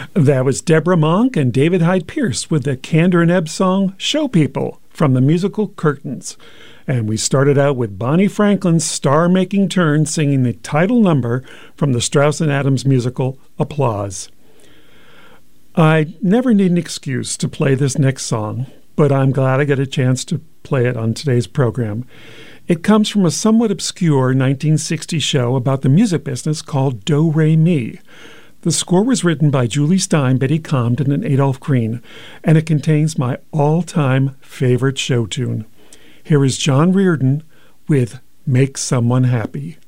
That was Deborah Monk and David Hyde Pierce with the Kander and Ebb song Show People from the musical Curtains. And we started out with Bonnie Franklin's star-making turn singing the title number from the Strauss and Adams musical Applause. I never need an excuse to play this next song, but I'm glad I get a chance to play it on today's program. It comes from a somewhat obscure 1960 show about the music business called Do Re Mi. The score was written by Julie Stein, Betty Comden, and Adolph Green, and it contains my all-time favorite show tune. Here is John Reardon with Make Someone Happy.